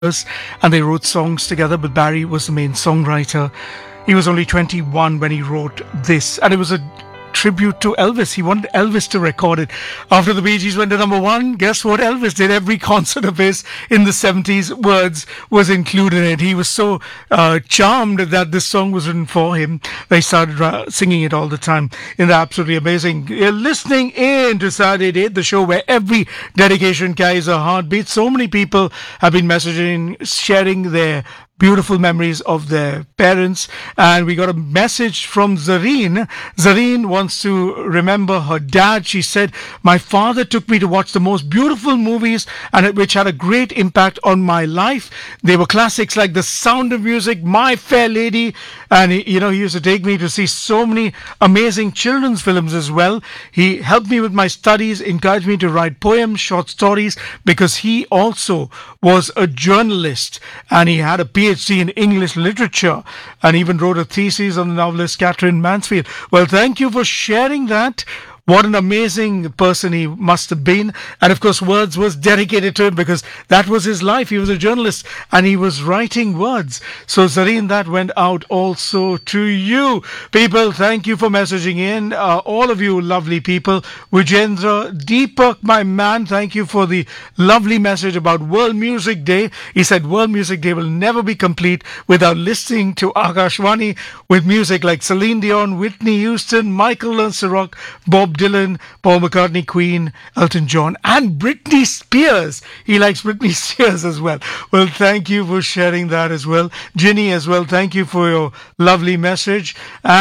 years and they wrote songs together, but Barry was the main songwriter. He was only 21 when he wrote this, and it was a tribute to Elvis. He wanted Elvis to record it. After the Bee Gees went to number one, guess what Elvis did? Every concert of his in the 70s, Words was included in it. He was so charmed that this song was written for him. They started singing it all the time. And absolutely amazing. You're listening in to Saturday Date, the show where every dedication carries a heartbeat. So many people have been messaging, sharing their beautiful memories of their parents, and we got a message from Zareen. Zareen wants to remember her dad. She said, my father took me to watch the most beautiful movies and which had a great impact on my life. They were classics like The Sound of Music, My Fair Lady, and he used to take me to see so many amazing children's films as well. He helped me with my studies, encouraged me to write poems, short stories, because he also was a journalist and he had a PhD in English literature and even wrote a thesis on the novelist Catherine Mansfield. Well, thank you for sharing that. What an amazing person he must have been. And of course, Words was dedicated to him because that was his life. He was a journalist and he was writing words. So, Zareen, that went out also to you. People, thank you for messaging in. All of you lovely people. Vijendra, Deepak, my man, thank you for the lovely message about World Music Day. He said World Music Day will never be complete without listening to Akashwani with music like Celine Dion, Whitney Houston, Michael Learns-to-Rock, Bob Dylan, Paul McCartney, Queen, Elton John, and Britney Spears. He likes Britney Spears as well. Well, thank you for sharing that as well. Ginny as well, thank you for your lovely message.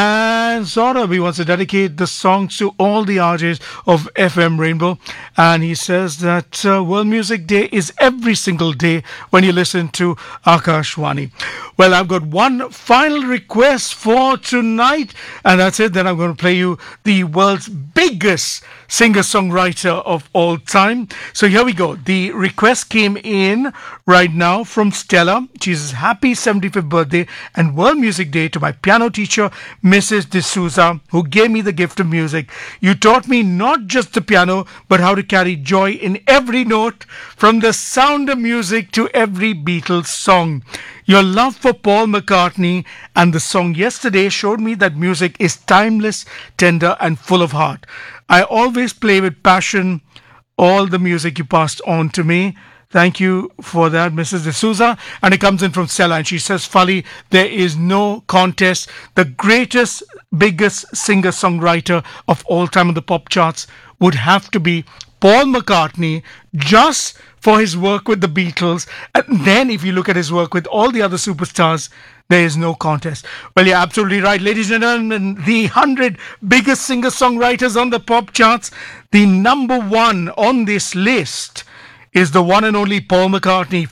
And Saurabh, he wants to dedicate the songs to all the RJs of FM Rainbow. And he says that World Music Day is every single day when you listen to Akashwani. Well, I've got one final request for tonight, and that's it. Then I'm going to play you the world's biggest singer-songwriter of all time. So here we go. The request came in right now from Stella. She says, happy 75th birthday and World Music Day to my piano teacher, Mrs. D'Souza, who gave me the gift of music. You taught me not just the piano, but how to carry joy in every note, from The Sound of Music to every Beatles song. Your love for Paul McCartney and the song Yesterday showed me that music is timeless, tender, and full of heart. I always play with passion all the music you passed on to me. Thank you for that, Mrs. D'Souza. And it comes in from Stella, and she says, Fali, there is no contest. The greatest, biggest singer-songwriter of all time on the pop charts would have to be Paul McCartney, just for his work with the Beatles. And then if you look at his work with all the other superstars, there is no contest. Well, you're absolutely right, ladies and gentlemen. The 100 biggest singer-songwriters on the pop charts, the number one on this list is the one and only Paul McCartney.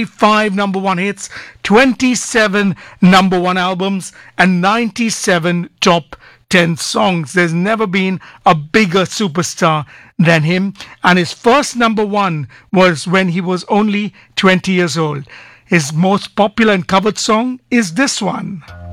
45 number one hits, 27 number one albums, and 97 top 10 songs. There's never been a bigger superstar than him. And his first number one was when he was only 20 years old. His most popular and covered song is this one.